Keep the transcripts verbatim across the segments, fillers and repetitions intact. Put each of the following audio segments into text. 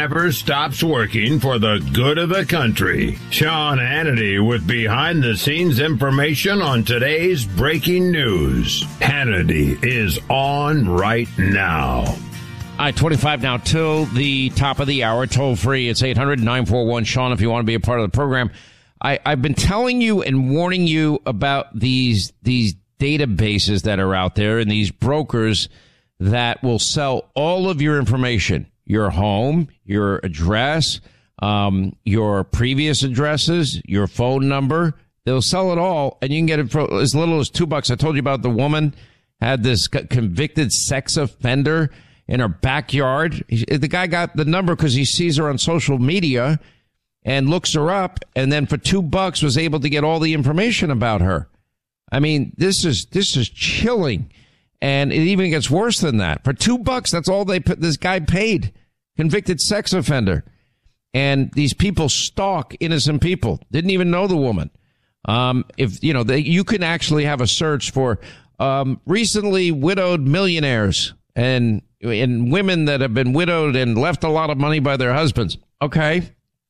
never stops working for the good of the country. Sean Hannity with behind-the-scenes information on today's breaking news. Hannity is on right now. All right, twenty-five now till the top of the hour. Toll free. It's eight hundred, nine four one, Sean if you want to be a part of the program. I, I've been telling you and warning you about these these databases that are out there and these brokers that will sell all of your information, your home, your address, um, your previous addresses, your phone number. They'll sell it all, and you can get it for as little as two bucks. I told you about the woman had this convicted sex offender in her backyard. The guy got the number because he sees her on social media and looks her up, and then for two bucks was able to get all the information about her. I mean, this is this is chilling, and it even gets worse than that. For two bucks, that's all they put. This guy paid, convicted sex offender, and these people stalk innocent people. Didn't even know the woman. Um, if you know, they, you can actually have a search for um, recently widowed millionaires and. And women that have been widowed and left a lot of money by their husbands. Okay,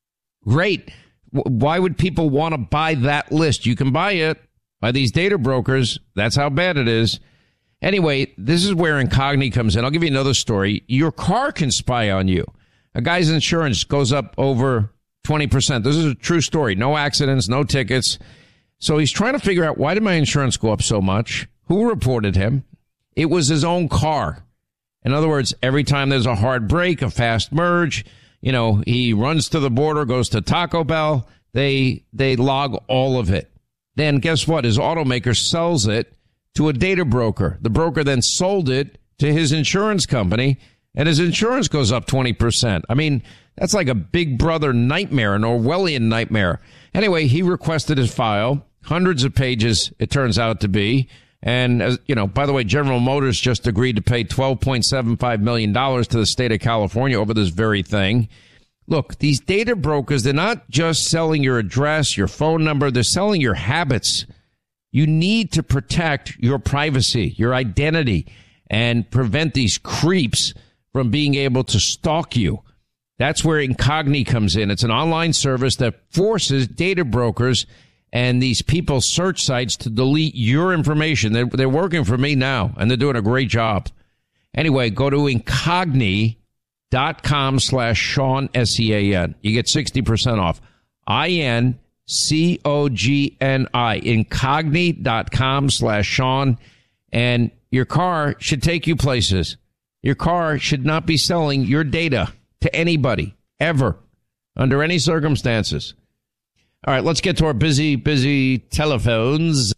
great. Why would people want to buy that list? You can buy it by these data brokers. That's how bad it is. Anyway, this is where Incogni comes in. I'll give you another story. Your car can spy on you. A guy's insurance goes up over twenty percent. This is a true story. No accidents, no tickets. So he's trying to figure out, why did my insurance go up so much? Who reported him? It was his own car. In other words, every time there's a hard break, a fast merge, you know, he runs to the border, goes to Taco Bell. They they log all of it. Then guess what? His automaker sells it to a data broker. The broker then sold it to his insurance company, and his insurance goes up twenty percent. I mean, that's like a Big Brother nightmare, an Orwellian nightmare. Anyway, he requested his file, hundreds of pages it turns out to be. And, as you know, by the way, General Motors just agreed to pay twelve point seven five million dollars to the state of California over this very thing. Look, these data brokers, they're not just selling your address, your phone number. They're selling your habits. You need to protect your privacy, your identity, and prevent these creeps from being able to stalk you. That's where Incogni comes in. It's an online service that forces data brokers and these people's search sites to delete your information. They're, they're working for me now, and they're doing a great job. Anyway, go to Incogni dot com slash Sean, S E A N. You get sixty percent off. I N C O G N I. Incogni dot com slash Sean. And your car should take you places. Your car should not be selling your data to anybody, ever, under any circumstances. All right, let's get to our busy, busy telephones.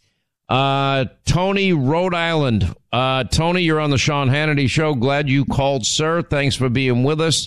Uh, Tony, Rhode Island. Uh, Tony, you're on the Sean Hannity Show. Glad you called, sir. Thanks for being with us.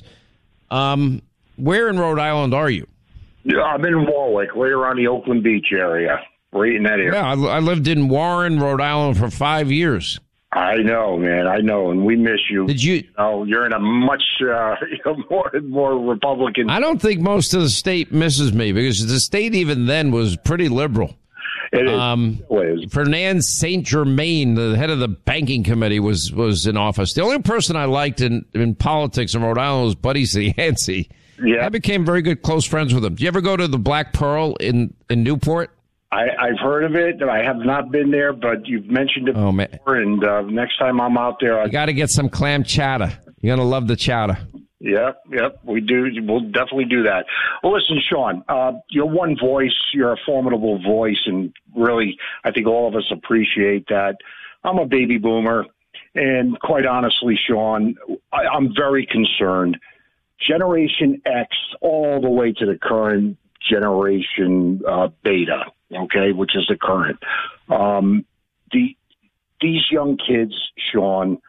Um, where in Rhode Island are you? Yeah, I'm in Warwick, right around the Oakland Beach area, right in that area. Yeah, I, I lived in Warren, Rhode Island for five years. I know, man. I know, and we miss you. Did you? you know, you're in a much uh, more more Republican. I don't think most of the state misses me, because the state even then was pretty liberal. It is. Um, it is. Fernand Saint Germain, the head of the banking committee, was was in office. The only person I liked in, in politics in Rhode Island was Buddy Cianci. Yeah, I became very good, close friends with him. Do you ever go to the Black Pearl in, in Newport? I, I've heard of it. I have not been there, but you've mentioned it oh, before, man. and uh, next time I'm out there... I... You got to get some clam chowder. You're going to love the chowder. Yep, yep, we do. We'll definitely do that. Well, listen, Sean, uh, you're one voice. You're a formidable voice, and really, I think all of us appreciate that. I'm a baby boomer, and quite honestly, Sean, I, I'm very concerned. Generation X all the way to the current generation uh, beta, okay, which is the current. Um, the these young kids, Sean,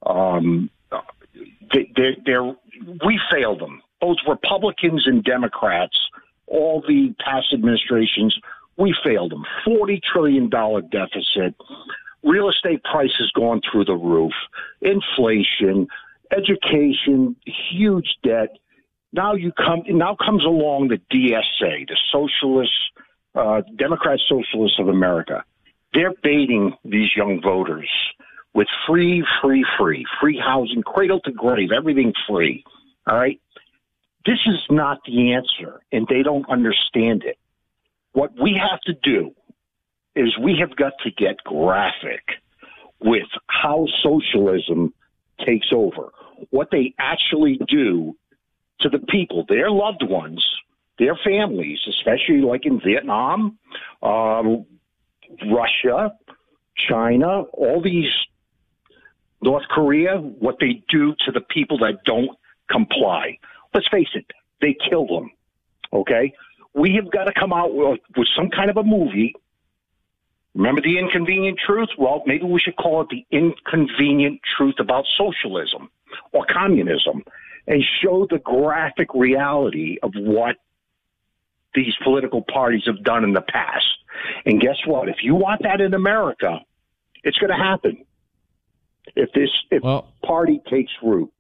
um, they, they're, they're we failed them. Both Republicans and Democrats, all the past administrations, we failed them. forty trillion dollars deficit. Real estate prices going through the roof. Inflation, education, huge debt. Now you come. Now comes along the D S A, the Socialist, uh, Democrat Socialists of America. They're baiting these young voters with free, free, free, free housing, cradle to grave, everything free. All right. this is not the answer, and they don't understand it. What we have to do is we have got to get graphic with how socialism takes over, what they actually do to the people, their loved ones, their families, especially like in Vietnam, um, Russia, China, all these, North Korea, what they do to the people that don't comply. Let's face it, they kill them, okay? We have got to come out with, with some kind of a movie. Remember the inconvenient truth? Well, maybe we should call it the inconvenient truth about socialism or communism and show the graphic reality of what these political parties have done in the past. And guess what? If you want that in America, it's going to happen. If this if well, party takes root.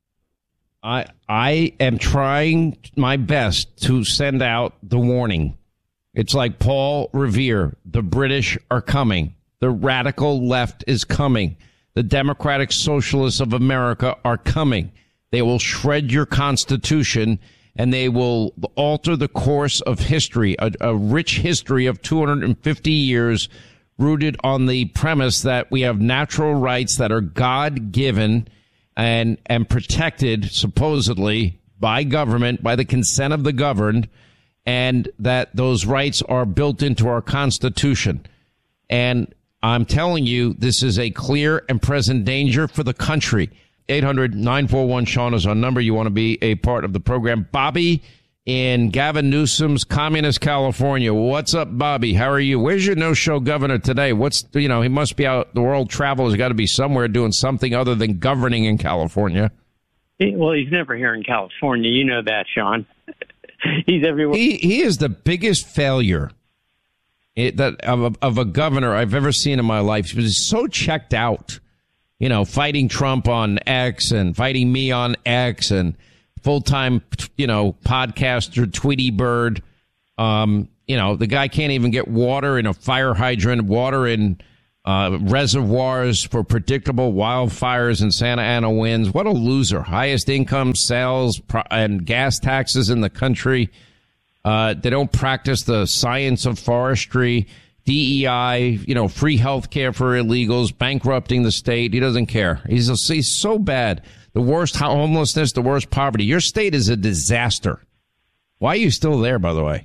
I I am trying my best to send out the warning. It's like Paul Revere. The British are coming. The radical left is coming. The Democratic Socialists of America are coming. They will shred your Constitution, and they will alter the course of history, a, a rich history of two hundred fifty years rooted on the premise that we have natural rights that are God-given and and protected, supposedly, by government, by the consent of the governed, and that those rights are built into our Constitution. And I'm telling you, this is a clear and present danger for the country. eight hundred nine four one Sean is our number. You want to be a part of the program. Bobby in Gavin Newsom's communist California. What's up, Bobby? How are you? Where's your no-show governor today? What's, you know, he must be out. The world travel has got to be somewhere doing something other than governing in California. Well, he's never here in California. You know that, Sean. He's everywhere. He he is the biggest failure it, that of a, of a governor I've ever seen in my life. He was so checked out, you know, fighting Trump on X and fighting me on X and full-time, you know, podcaster Tweety Bird. Um, you know, the guy can't even get water in a fire hydrant, water in uh, reservoirs for predictable wildfires and Santa Ana winds. What a loser. Highest income, sales, pro- and gas taxes in the country. Uh, they don't practice the science of forestry, D E I, you know, free health care for illegals, bankrupting the state. He doesn't care. He's, a, he's so bad. The worst homelessness, the worst poverty. Your state is a disaster. Why are you still there, by the way?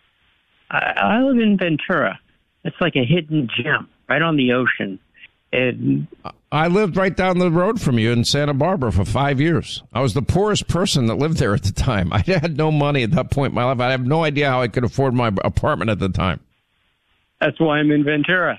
I, I live in Ventura. It's like a hidden gem right on the ocean. And I lived right down the road from you in Santa Barbara for five years. I was the poorest person that lived there at the time. I had no money at that point in my life. I have no idea how I could afford my apartment at the time. That's why I'm in Ventura.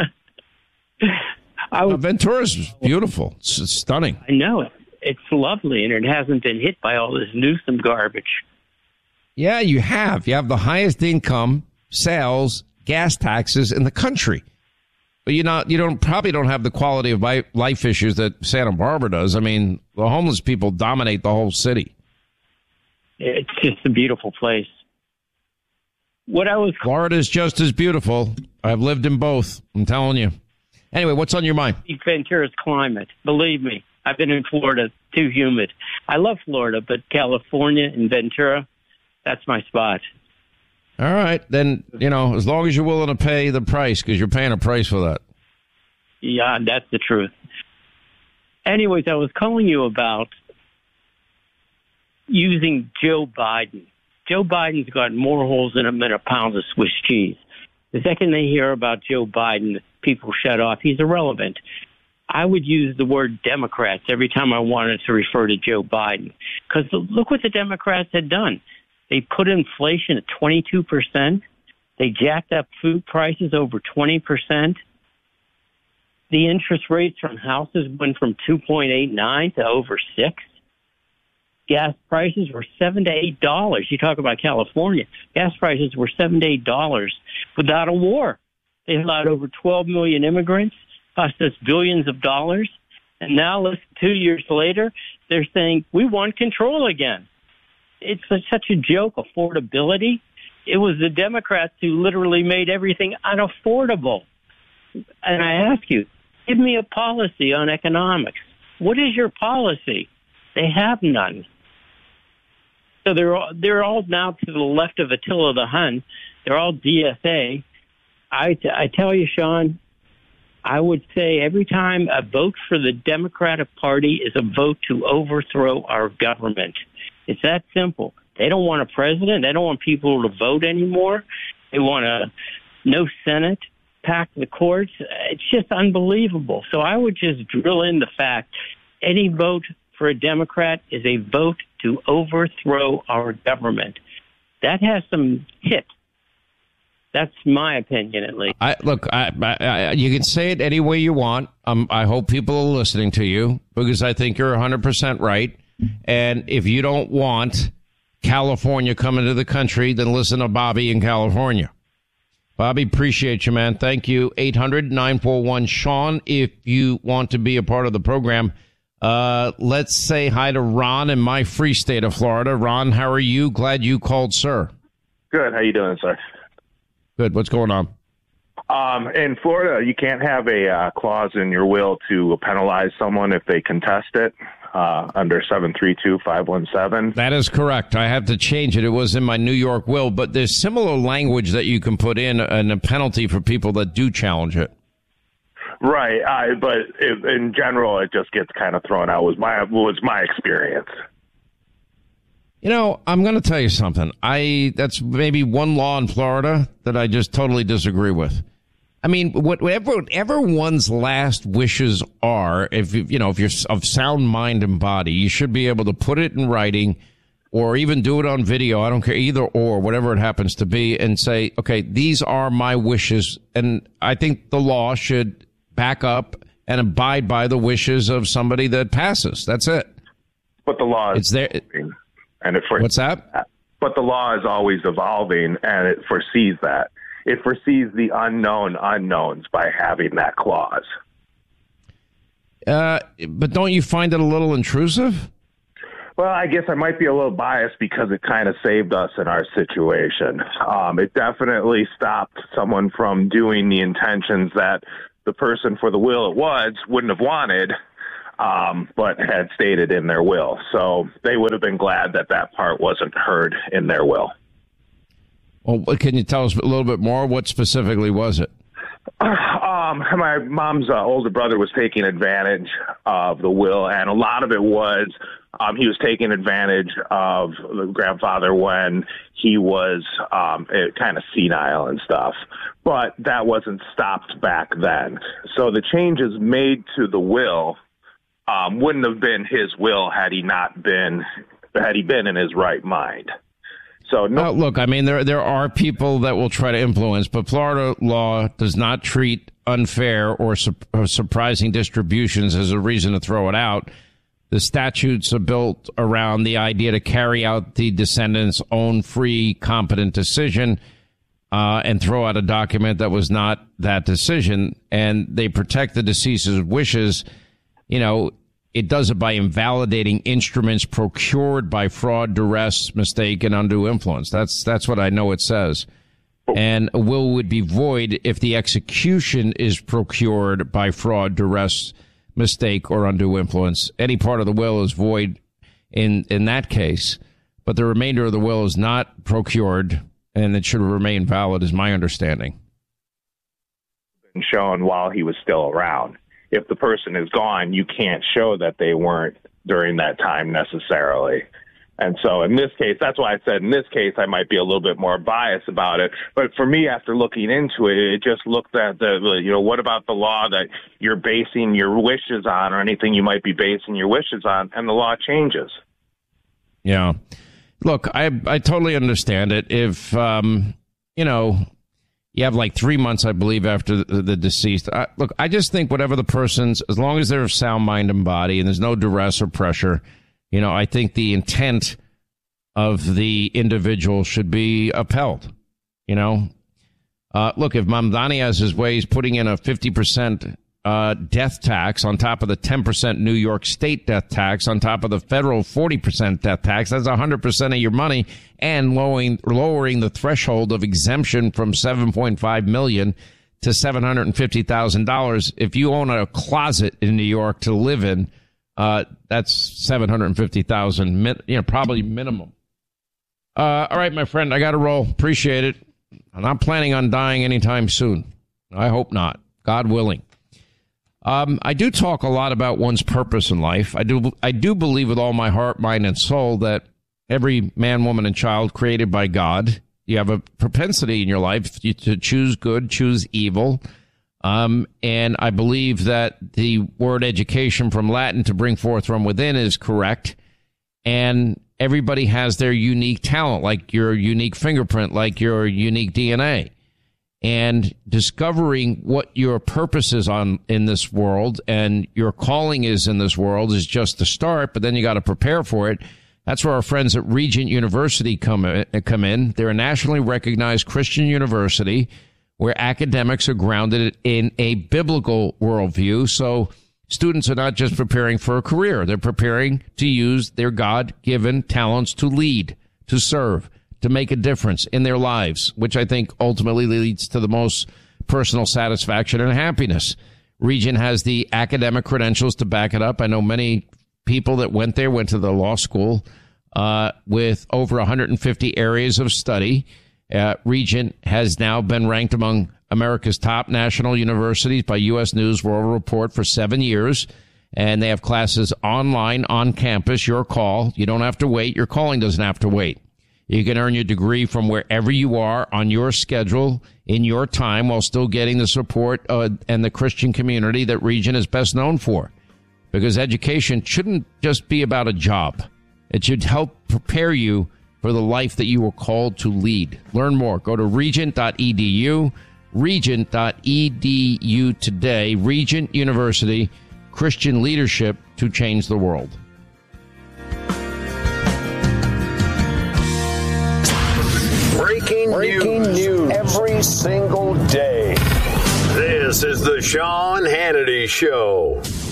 I was, uh, Ventura's beautiful. It's, it's stunning. I know it. It's lovely, and it hasn't been hit by all this Newsom garbage. Yeah, you have. You have the highest income, sales, gas taxes in the country. But you not you don't probably don't have the quality of life issues that Santa Barbara does. I mean, the homeless people dominate the whole city. It's just a beautiful place. What I was Florida's just as beautiful. I've lived in both. I'm telling you. Anyway, what's on your mind? Ventura's climate. Believe me, I've been in Florida. Too humid. I love Florida, but California and Ventura, that's my spot. All right. Then, you know, as long as you're willing to pay the price, because you're paying a price for that. Yeah, that's the truth. Anyways, I was calling you about using Joe Biden. Joe Biden's got more holes in him than a pound of Swiss cheese. The second they hear about Joe Biden, people shut off. He's irrelevant. I would use the word Democrats every time I wanted to refer to Joe Biden. Because look what the Democrats had done. They put inflation at twenty-two percent. They jacked up food prices over twenty percent. The interest rates on houses went from two point eight nine to over six. Gas prices were seven to eight dollars. You talk about California. Gas prices were seven to eight dollars without a war. They allowed over twelve million immigrants, cost us billions of dollars. And now, listen, two years later, they're saying, we want control again. It's such a joke, affordability. It was the Democrats who literally made everything unaffordable. And I ask you, give me a policy on economics. What is your policy? They have none. So they're all, they're all now to the left of Attila the Hun. They're all D S A. I, I tell you, Sean, I would say every time a vote for the Democratic Party is a vote to overthrow our government. It's that simple. They don't want a president. They don't want people to vote anymore. They want a no Senate, pack the courts. It's just unbelievable. So I would just drill in the fact any vote for a Democrat is a vote to overthrow our government. That has some hit. That's my opinion, at least. I, look, I, I, I, you can say it any way you want. Um, I hope people are listening to you because I think you're one hundred percent right. And if you don't want California coming to the country, then listen to Bobby in California. Bobby, appreciate you, man. Thank you. eight hundred nine four one Sean, if you want to be a part of the program. Uh, let's say hi to Ron in my free state of Florida. Ron, how are you? Glad you called, sir. Good. How you doing, sir? Good. What's going on? Um, in Florida, you can't have a uh, clause in your will to penalize someone if they contest it uh, under seven three two five one seven. That is correct. I have to change it. It was in my New York will, but there's similar language that you can put in and a penalty for people that do challenge it. Right. I, but it, in general, it just gets kind of thrown out. Was my was my experience. You know, I'm going to tell you something. I that's maybe one law in Florida that I just totally disagree with. I mean, whatever, whatever one's last wishes are, if you know, if you're of sound mind and body, you should be able to put it in writing or even do it on video. I don't care, either or, whatever it happens to be, and say, okay, these are my wishes. And I think the law should back up and abide by the wishes of somebody that passes. That's it. But the law is it's there. And it for, What's that? But the law is always evolving, and it foresees that. It foresees the unknown unknowns by having that clause. Uh, but don't you find it a little intrusive? Well, I guess I might be a little biased because it kind of saved us in our situation. Um, it definitely stopped someone from doing the intentions that the person for the will it was wouldn't have wanted, um, but had stated in their will. So they would have been glad that that part wasn't heard in their will. Well, can you tell us a little bit more? What specifically was it? Um, my mom's uh, older brother was taking advantage of the will, and a lot of it was um, he was taking advantage of the grandfather when he was um, kind of senile and stuff. But that wasn't stopped back then. So the changes made to the will um, wouldn't have been his will had he not been had he been in his right mind. So no. Uh, look, I mean, there there are people that will try to influence, but Florida law does not treat unfair or, su- or surprising distributions as a reason to throw it out. The statutes are built around the idea to carry out the descendant's own free, competent decision uh, and throw out a document that was not that decision. And they protect the deceased's wishes. You know, it does it by invalidating instruments procured by fraud, duress, mistake, and undue influence. That's that's what I know it says. And a will would be void if the execution is procured by fraud, duress, mistake, or undue influence. Any part of the will is void in in that case, but the remainder of the will is not procured, and it should remain valid, is my understanding. Shown while he was still around. If the person is gone, you can't show that they weren't during that time necessarily. And so in this case, that's why I said in this case, I might be a little bit more biased about it. But for me, after looking into it, it just looked at the, you know, what about the law that you're basing your wishes on or anything you might be basing your wishes on, and the law changes. Yeah. Look, I I totally understand it. If, um, you know, you have like three months, I believe, after the, the deceased. I, look, I just think whatever the person's, as long as they're of sound mind and body and there's no duress or pressure, you know, I think the intent of the individual should be upheld. You know, uh, look, if Mamdani has his ways putting in a fifty percent uh, death tax on top of the ten percent New York State death tax, on top of the federal forty percent death tax, that's one hundred percent of your money, and lowering, lowering the threshold of exemption from seven point five million dollars to seven hundred fifty thousand dollars. If you own a closet in New York to live in, uh, that's seven hundred fifty thousand dollars, you know, probably minimum. Uh, all right, my friend, I got to roll. Appreciate it. I'm not planning on dying anytime soon. I hope not. God willing. Um, I do talk a lot about one's purpose in life. I do. I do believe with all my heart, mind, and soul that every man, woman, and child created by God, you have a propensity in your life to choose good, choose evil. Um, and I believe that the word education from Latin, to bring forth from within, is correct. And everybody has their unique talent, like your unique fingerprint, like your unique D N A. And discovering what your purpose is on in this world and your calling is in this world is just the start, but then you got to prepare for it. That's where our friends at Regent University come in, come in. They're a nationally recognized Christian university where academics are grounded in a biblical worldview. So students are not just preparing for a career. They're preparing to use their God-given talents to lead, to serve, to make a difference in their lives, which I think ultimately leads to the most personal satisfaction and happiness. Regent has the academic credentials to back it up. I know many people that went there, went to the law school uh, with over one hundred fifty areas of study. Uh, Regent has now been ranked among America's top national universities by U S News World Report for seven years. And they have classes online, on campus, your call. You don't have to wait. Your calling doesn't have to wait. You can earn your degree from wherever you are on your schedule in your time while still getting the support uh, and the Christian community that Regent is best known for. Because education shouldn't just be about a job. It should help prepare you for the life that you were called to lead. Learn more. Go to regent dot e d u, regent dot e d u today. Regent University, Christian leadership to change the world. Breaking, Breaking news. news every single day. This is the Sean Hannity Show.